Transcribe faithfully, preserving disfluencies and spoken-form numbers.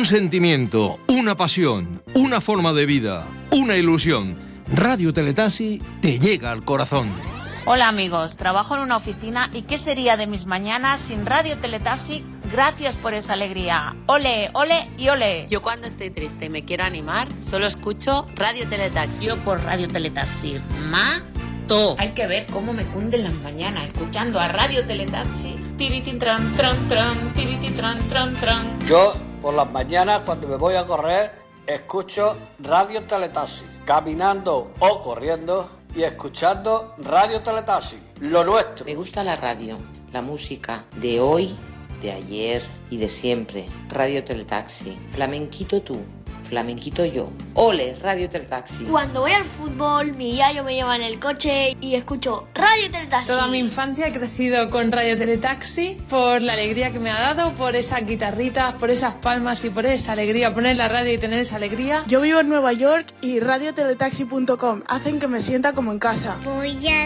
Un sentimiento, una pasión, una forma de vida, una ilusión. Radio Teletaxi te llega al corazón. Hola amigos, trabajo en una oficina y ¿qué sería de mis mañanas sin Radio Teletaxi? Gracias por esa alegría. Ole, ole y ole. Yo cuando estoy triste y me quiero animar, solo escucho Radio Teletaxi. Yo por Radio Teletaxi. Mato. Hay que ver cómo me cunden las mañanas escuchando a Radio Teletaxi. Tiritin tran tran tran, tiritin tran tran tran. Yo por las mañanas cuando me voy a correr escucho Radio Teletaxi, caminando o corriendo y escuchando Radio Teletaxi, lo nuestro. Me gusta la radio, la música de hoy, de ayer y de siempre. Radio Teletaxi, flamenquito tú, flamenquito yo. Ole, Radio Teletaxi. Cuando voy al fútbol, mi diario me lleva en el coche y escucho Radio Teletaxi. Toda mi infancia he crecido con Radio Teletaxi por la alegría que me ha dado, por esas guitarritas, por esas palmas y por esa alegría, poner la radio y tener esa alegría. Yo vivo en Nueva York y radio teletaxi punto com hacen que me sienta como en casa. Voy a